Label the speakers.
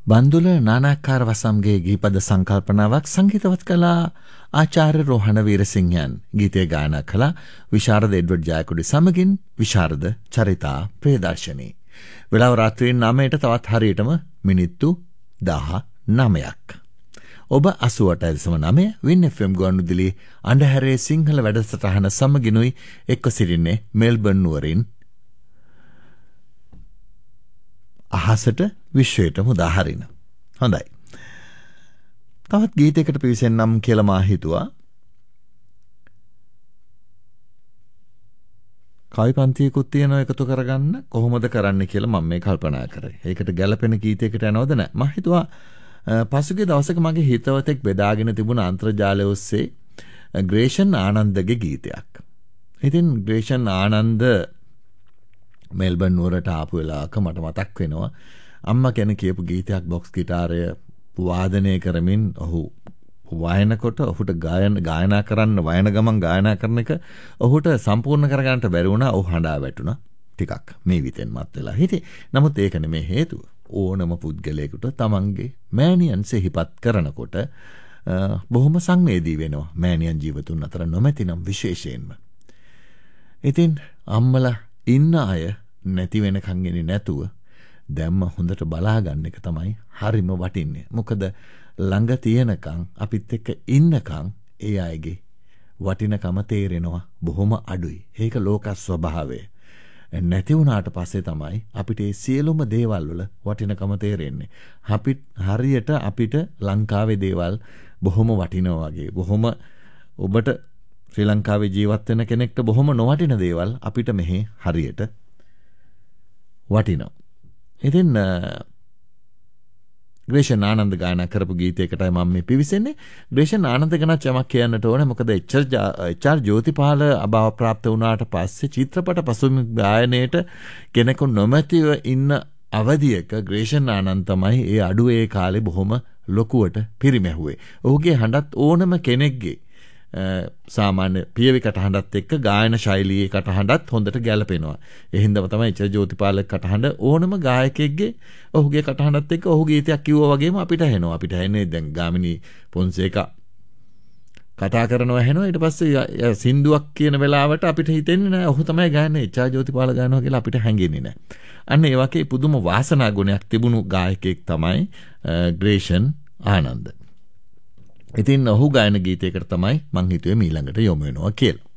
Speaker 1: බන්දුල නානාකාර වසම්ගේ ගීපද සංකල්පනාවක් සංගීතවත් කලා ආචාර්ය රෝහණ වීරසිංහයන් ගීතය ගායනා කළා විශාරද එඩ්වඩ් ජයකොඩි සමගින් විශාරද චරිතා ප්‍රියදර්ශනී. වෙලාව රාත්‍රියේ 9ට තවත් හරියටම මිනිත්තු 19ක්. ඔබ 88.9 වින් FM ගුවන්විදුලි අන්ධහැරේ සිංහල වැඩසටහන සමගිනුයි එක්ව සිටින්නේ මෙල්බර්න් නුවරින් අහසට විශ්වයට මුදා හරින. හොඳයි. තවත් ගීතයකට පිවිසෙන්නම් කියලා මා හිතුවා. කවි පන්තියකුත් තියෙනවා එකතු කරගන්න කොහොමද කරන්න කියලා මම මේ කල්පනා කරේ. ඒකට ගැළපෙන ගීතයකට යනවද නැහැ. මම හිතුවා පසුගිය දවසක මගේ හිතවතෙක් බෙදාගෙන තිබුණ අන්තර්ජාලය ඔස්සේ ග්‍රේෂන් ආනන්දගේ ගීතයක්. ඉතින් ග්‍රේෂන් ආනන්ද මෙල්බර්න් නුවරට ආපු වෙලාවක මට මතක් වෙනවා අම්මා කෙනෙක් කියපු ගීතයක් බොක්ස් ගිටාරය වාදනය කරමින් ඔහු වයනකොට ඔහුට ගායනා කරන්න වයන ගමන් ගායනා කරන එක ඔහුට සම්පූර්ණ කරගන්නට බැරි වුණා. ඔහු හඬා වැටුණා ටිකක් මේ විතෙන් මත් වෙලා හිටියේ. නමුත් ඒක නෙමේ හේතුව. ඕනම පුද්ගලයෙකුට තමන්ගේ මෑණියන් සිහිපත් කරනකොට බොහොම සංවේදී වෙනවා. මෑණියන් ජීවතුන් අතර නොමැතිනම් විශේෂයෙන්ම. ඉතින් අම්මලා ඉන්න අය නැති වෙනකන් ඉන්නේ නැතුව දැම්ම හොඳට බලා ගන්න එක තමයි හරිම වටින්නේ. මොකද ළඟ තියෙනකන් අපිත් එක්ක ඉන්නකන් ඒ අයගේ වටිනකම තේරෙනවා බොහොම අඩුයි. ඒක ලෝක ස්වභාවය. නැති වුණාට පස්සේ තමයි අපිට මේ සියලුම දේවල් වල වටිනකම තේරෙන්නේ. හරියට අපිට ලංකාවේ දේවල් බොහොම වටිනවා වගේ. බොහොම ඔබට ශ්‍රී ලංකාවේ ජීවත් වෙන කෙනෙක්ට බොහොම නොවටින දේවල් අපිට මෙහි හරියට වටිනවා. ඉතින් ග්‍රේෂන් ආනන්ද ගායනා කරපු ගීතයකටයි මම මේ පිවිසෙන්නේ. ග්‍රේෂන් ආනන්ද ගැන යමක් කියන්නට ඕනේ. මොකද එච්.ආර්. ජෝතිපාල අභාව ප්‍රාප්ත වුණාට පස්සේ චිත්‍රපට පසුබිම් ගායනයේට කෙනෙකු නොමැතිව ඉන්න අවධියක ග්‍රේෂන් ආනන්ද තමයි ඒ අඩුවේ කාලේ බොහොම ලොකුවට පිරිමැහුවේ. ඔහුගේ හඬත් ඕනම කෙනෙක්ගේ සාමාන්‍ය පියවි කටහඬත් එක්ක ගායන ශෛලියේ කටහඬත් හොඳට ගැලපෙනවා. ඒ හින්දාම තමයි එච්.ආර්. ජෝතිපාල කටහඬ ඕනම ගායකයෙක්ගේ ඔහුගේ කටහඬත් එක්ක ඔහු ගීතයක් කිව්වා වගේම අපිට ඇහෙනවා. අපිට ඇහෙන්නේ දැන් ගාමිණී පොන්සේකා කතා කරනවා ඇහෙනවා. ඊට පස්සේ සින්දුවක් කියන වෙලාවට අපිට හිතෙන්නේ නැහැ ඔහු තමයි ගායන්නේ එච්.ආර්. ජෝතිපාල ගායනවා කියලා අපිට හැඟෙන්නේ නැහැ. අන්න ඒ වගේ පුදුම වාසනා ගුණයක් තිබුණු ගායකයෙක් තමයි ග්‍රේෂන් ආනන්ද. ඉතින් ඔහු ගායන ගීතයකට තමයි මං හිතුවේ මීළඟට යොමු වෙනවා කියලා.